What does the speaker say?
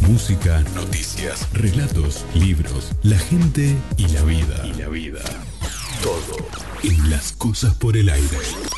Música, noticias, relatos, libros, la gente y la vida. Todo en Las Cosas por el Aire.